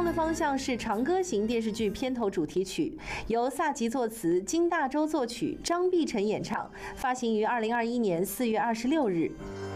的方向是《长歌行》电视剧片头主题曲，由萨吉作词，金大洲作曲，张碧晨演唱，发行于2021年4月26日。